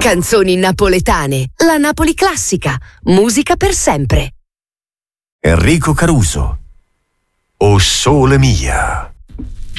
Canzoni napoletane, la Napoli classica, musica per sempre. Enrico Caruso, O Sole Mia.